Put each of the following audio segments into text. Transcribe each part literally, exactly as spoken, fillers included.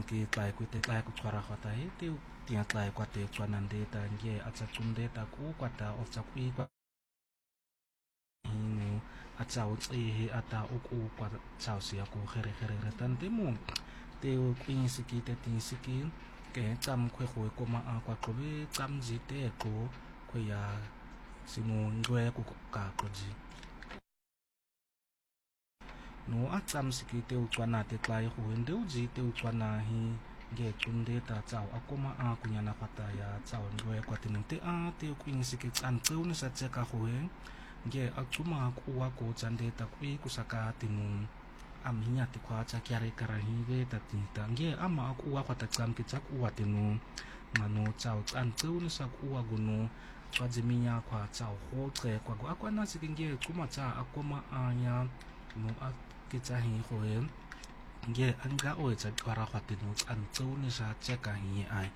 ki tlai ku te tlai ku chwara khata he te tia tlai kwa te chwana de ta nge acha chum de ta ku kwa ta of cha ku kwa hinu acha u tsi he ata u ku kwa chao sia ku khere khere re tan te mu te u kwin siki te tin siki ke cham khwe khwe ko ma a kwa ko be cham ji te ko khwe ya simu ngwe ku ka ko ji no a cham siki te u chwana te tlai hu hende u ji te u chwana hi ge chum de ta chao akoma a kunya na khata ya chao ngwe kwa tin te a te u kwin siki chan cheu ni sa che ka hu he ge akuma ku wa ko chan de ta kwi ku saka tinu am hinya ti kwa cha kyare kara hi ve ta tin ta nge ama ku wa kwata cham ki cha ku wa tinu ngano chao chan cheu ni sa ku wa gunu kwa jiminya kwa chao ho che kwa go akwa na siki nge kuma cha akoma anya no a ki cha hi ho he nge anga o cha kwara kwa tinu chan cheu ni sa che ka hi ai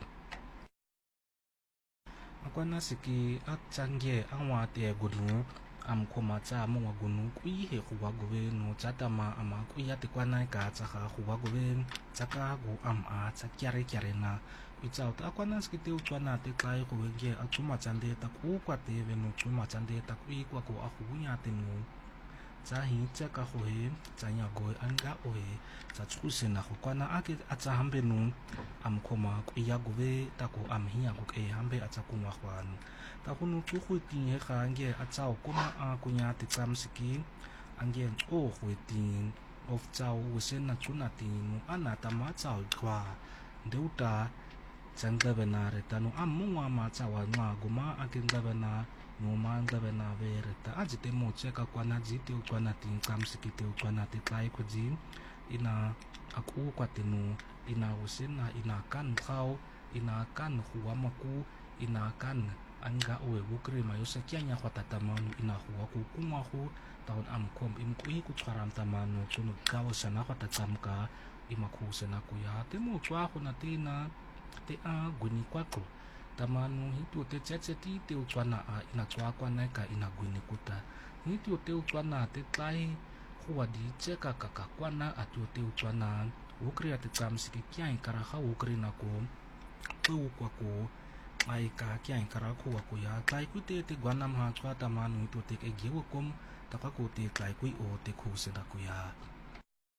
akwa na siki a change anwa te gunu am koma cha mo wa gunu kui he ku wa go ve no cha ta ma ama ku ya te kwa na ka cha ga ku wa go ve cha ka go am a cha kyare kyare na i cha ta akwa na siki te u chwana te klai ku nge a chuma chande ta ku kwa te ve no chuma chande ta ku i kwa ko a hu nya te no cha hi cha ka ho he cha nya go anga o he cha chu se na ko kwa na a ke a cha hambe no am koma ku ya go ve ta ko am hi ya go ke hambe a cha ku wa khwan ta ku no chu khu tin he kha nge a cha ko ma a ku nya te cham siki ange o khu tin of chao u se na chu na tin no ana ta ma chao kwa deuta changla bana re ta no am mo ma cha wa nga go ma a ke ngla bana no ma ngla bana ve re ta a ji te mo che ka kwa na ji te u kwa na tin cham siki te u kwa na te klai ko ji ina aku kwa te no ina u se na ina kan khao ina kan huwa ma ku ina kan anga o e bukre ma yo sa kya nya khata ta ma no ina huwa ku ku ma hu taun am kom im ku hi ku tharam ta ma no chu no ka o sa na khata cham ka ima khu se na ku ya te mo chwa khu na te na te a guni kwa ko ta ma no hi tu te che che ti te u chwa na a ina chwa kwa na ka ina guni ku ta hi tu te u chwa na te tlai huwa di che ka ka ka kwa na a tu te u chwa na u kri ate cham siki kya in kara kha u kri na ko tu kwa ko ai ka kya in kara khu wa ku ya tlai ku te te gwanam ha chwa ta ma no tu te ke ge wo kom ta ka ku te tlai ku o te khu se da ku ya